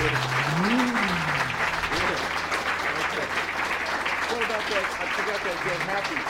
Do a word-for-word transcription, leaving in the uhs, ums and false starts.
What about that? I forgot that Get Happy